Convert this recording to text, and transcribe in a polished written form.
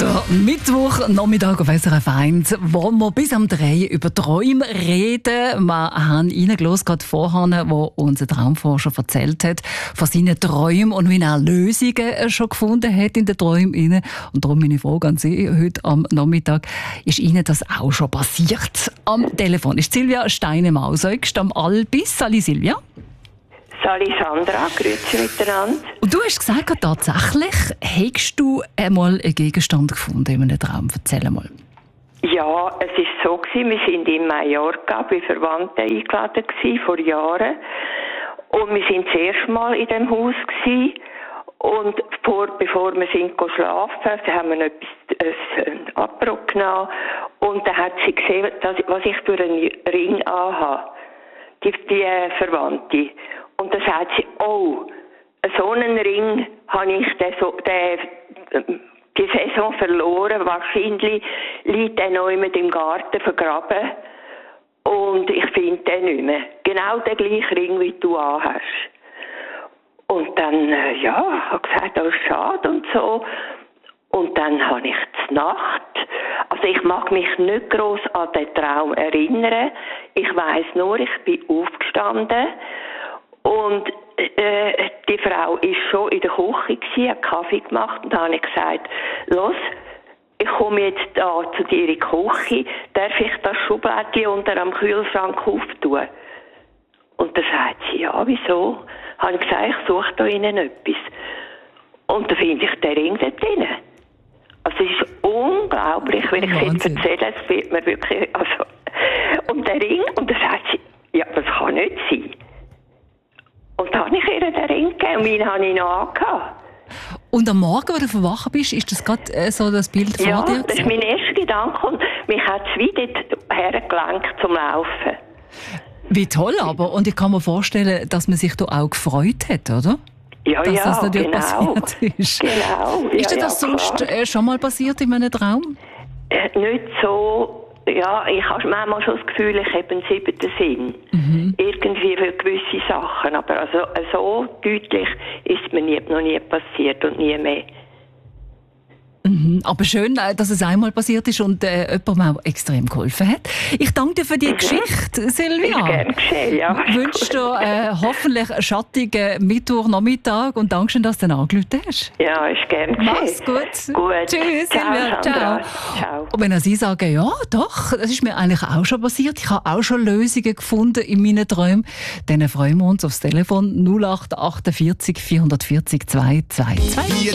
Der Mittwochnachmittag auf SRF 1, wo wir bis am 3 über Träume reden. Wir haben reingelassen, gerade vorhin, wo unser Traumforscher erzählt hat von seinen Träumen und wie er Lösungen schon gefunden hat in den Träumen. Und darum meine Frage an Sie heute am Nachmittag. Ist Ihnen das auch schon passiert? Am Telefon ist Silvia Steine-Mausäugst am Albis. Salut Silvia. Salut Sandra, grüezi miteinander. Und du hast gesagt, tatsächlich hättest du einmal einen Gegenstand gefunden in einem Traum. Erzähl mal. Ja, es war so, wir waren in Mallorca bei Verwandten eingeladen vor Jahren. Und wir waren das erste Mal in diesem Haus. Und bevor wir schlafen, haben wir ein Apero genommen. Und dann hat sie gesehen, was ich für einen Ring anhabe. Die Verwandte. Und dann sagt sie, oh, so einen Ring habe ich die Saison verloren. Wahrscheinlich liegt er noch immer im Garten vergraben. Und ich finde den nicht mehr. Genau den gleichen Ring, wie du anhast. Und dann, habe ich gesagt, das ist schade und so. Und dann habe ich die Nacht, also ich mag mich nicht gross an den Traum erinnern. Ich weiss nur, ich bin aufgestanden und die Frau war schon in der Küche, hat Kaffee gemacht und dann habe ich gesagt, los, ich komme jetzt da zu dir in die Küche, darf ich das Schubladchen unter am Kühlschrank auftun? Und dann sagt sie, ja, wieso? Habe ich gesagt, ich suche da innen etwas. Und dann finde ich den Ring dort drin. Also es ist unglaublich, wenn ich es jetzt erzähle, es wird mir wirklich, und der Ring, und dann sagt sie, ja, das kann nicht sein. Und dann habe ich ihr den Ring gegeben und meinen habe ich noch angehabt. Und am Morgen, als du verwachen bist, ist das gerade so das Bild vor dir? Ja, das ist mein erster Gedanke und mich hat es wieder hergelenkt zum Laufen. Wie toll aber. Und ich kann mir vorstellen, dass man sich da auch gefreut hat, oder? Ja, dass das natürlich genau. passiert ist. Genau. Ist dir das sonst schon mal passiert in einem Traum? Nicht so. Ja, ich habe manchmal schon das Gefühl, ich habe einen siebten Sinn. Irgendwie für gewisse Sachen. Aber also, so deutlich ist mir noch nie passiert und nie mehr. Aber schön, dass es einmal passiert ist und jemand mir auch extrem geholfen hat. Ich danke dir für die Geschichte, Silvia. Ist gern geschehen, ja. Ich wünsche dir hoffentlich einen schattigen Mittwochnachmittag und danke schön, dass du angerufen hast. Ja, ist gern geschehen. Mach's gut. Gut. Tschüss, Silvia. Ciao. Und wenn Sie sagen, ja, doch, das ist mir eigentlich auch schon passiert, ich habe auch schon Lösungen gefunden in meinen Träumen, dann freuen wir uns aufs Telefon 0848 440 222.